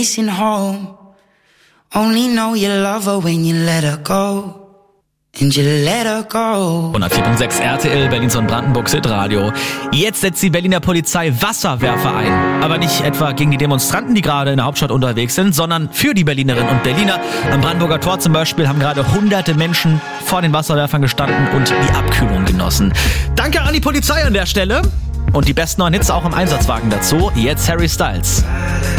Missing home. Only know you love her when you let her go. And you let her go. 104.6 RTL, Berlins und Brandenburgs Hitradio. Jetzt setzt die Berliner Polizei Wasserwerfer ein. Aber nicht etwa gegen die Demonstranten, die gerade in der Hauptstadt unterwegs sind, sondern für die Berlinerinnen und Berliner. Am Brandenburger Tor zum Beispiel haben gerade hunderte Menschen vor den Wasserwerfern gestanden und die Abkühlung genossen. Danke an die Polizei an der Stelle. Und die besten neuen Hits auch im Einsatzwagen dazu. Jetzt Harry Styles.